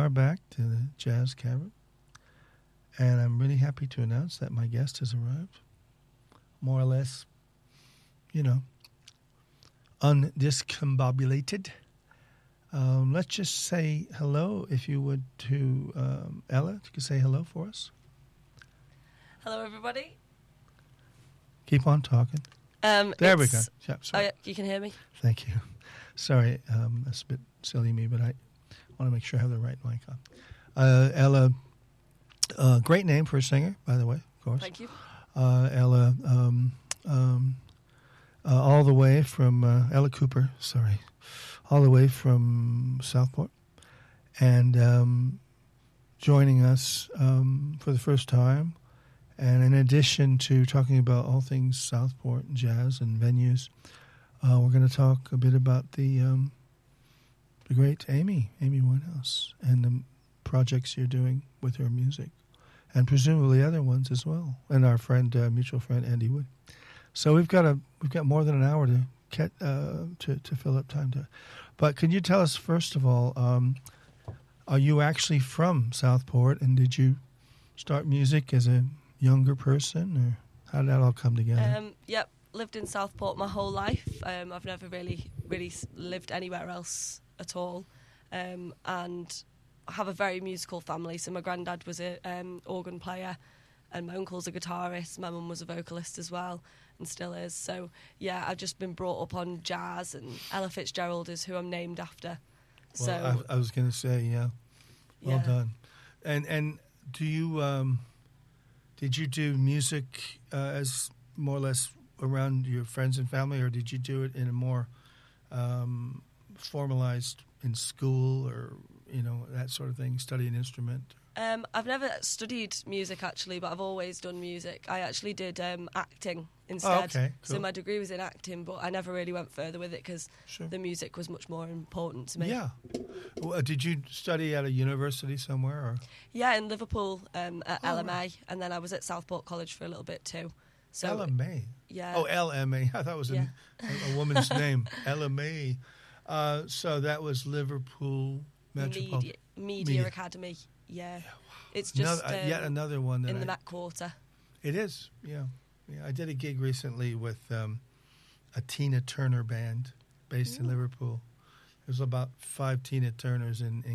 are back to the Jazz Cavern, and I'm really happy to announce that my guest has arrived. More or less, undiscombobulated. Let's just say hello, if you would, to Ella. If you could say hello for us. Hello, everybody. Keep on talking. There we go. Yeah, sorry. Oh, yeah, you can hear me? Thank you. Sorry, that's a bit silly of me, but I want to make sure I have the right mic on. Ella, great name for a singer, by the way, of course. Thank you. Ella, all the way from Ella Cooper, all the way from Southport, and joining us for the first time. And in addition to talking about all things Southport and jazz and venues, we're going to talk a bit about the great Amy Winehouse, and the projects you're doing with her music, and presumably other ones as well, and our friend, mutual friend Andy Wood. So we've got more than an hour to fill up time to. But can you tell us first of all, are you actually from Southport, and did you start music as a younger person, or how did that all come together? Yep, lived in Southport my whole life. I've never really lived anywhere else at all, and I have a very musical family. So my granddad was an organ player, and my uncle's a guitarist. My mum was a vocalist as well, and still is. So yeah, I've just been brought up on jazz, and Ella Fitzgerald is who I'm named after. Well, so I was going to say, well done. And do you did you do music as more or less around your friends and family, or did you do it in a more formalized in school, or that sort of thing, study an instrument? I've never studied music actually, but I've always done music. I actually did acting instead. Oh, okay, cool. So my degree was in acting, but I never really went further with it because the music was much more important to me. Yeah. Well, did you study at a university somewhere? Or? Yeah, in Liverpool at LMA, right. And then I was at Southport College for a little bit too. So LMA? Yeah. Oh, LMA. I thought it was a woman's name. LMA. So that was Liverpool Metropolitan Media Academy. Yeah. Wow. It's just yet another one that in the Mac Quarter. It is, yeah. I did a gig recently with a Tina Turner band based in Liverpool. There's about 5 Tina Turners in